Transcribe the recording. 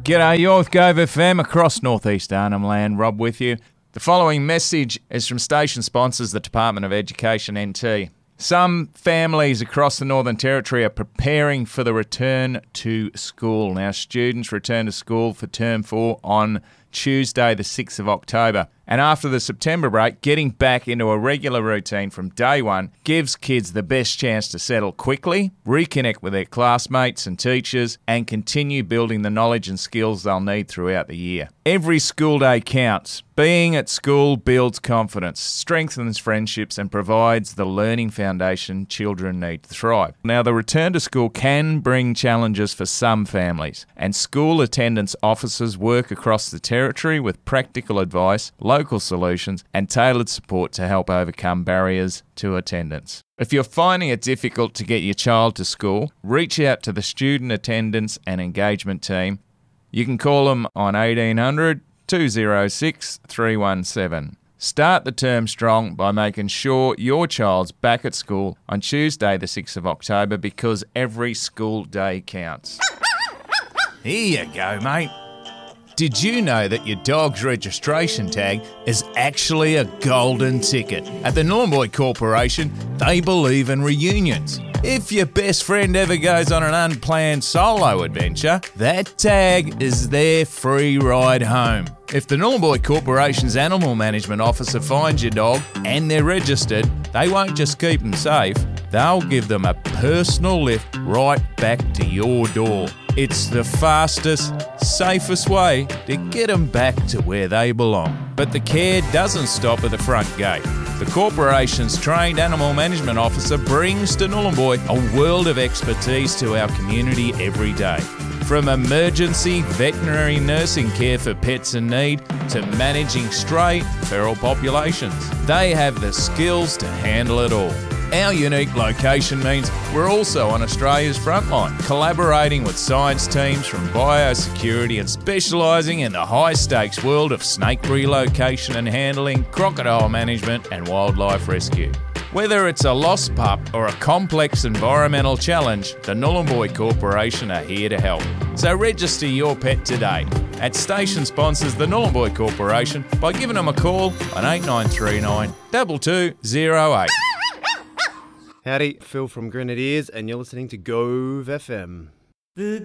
G'day, you're with Gove FM across Northeast Arnhem Land. Rob with you. The following message is from station sponsors, the Department of Education NT. Some families across the Northern Territory are preparing for the return to school. Now, students return to school for Term 4 on Tuesday, the 6th of October. And after the September break, getting back into a regular routine from day one gives kids the best chance to settle quickly, reconnect with their classmates and teachers, and continue building the knowledge and skills they'll need throughout the year. Every school day counts. Being at school builds confidence, strengthens friendships, and provides the learning foundation children need to thrive. Now, the return to school can bring challenges for some families, and school attendance officers work across the Territory with practical advice, local solutions, and tailored support to help overcome barriers to attendance. If you're finding it difficult to get your child to school, reach out to the Student Attendance and Engagement Team. You can call them on 1800 206 317. Start the term strong by making sure your child's back at school on Tuesday the 6th of October, because every school day counts. Here you go, mate. Did you know that your dog's registration tag is actually a golden ticket? At the Nhulunbuy Corporation, they believe in reunions. If your best friend ever goes on an unplanned solo adventure, that tag is their free ride home. If the Nhulunbuy Corporation's Animal Management Officer finds your dog and they're registered, they won't just keep them safe, they'll give them a personal lift right back to your door. It's the fastest, safest way to get them back to where they belong. But the care doesn't stop at the front gate. The corporation's trained animal management officer brings to Nhulunbuy a world of expertise to our community every day. From emergency veterinary nursing care for pets in need to managing stray feral populations, they have the skills to handle it all. Our unique location means we're also on Australia's frontline, collaborating with science teams from biosecurity and specialising in the high-stakes world of snake relocation and handling, crocodile management and wildlife rescue. Whether it's a lost pup or a complex environmental challenge, the Nhulunbuy Corporation are here to help. So register your pet today at station sponsors the Nhulunbuy Corporation by giving them a call on 8939 2208. Howdy, Phil from Grenadiers, and you're listening to Gove FM.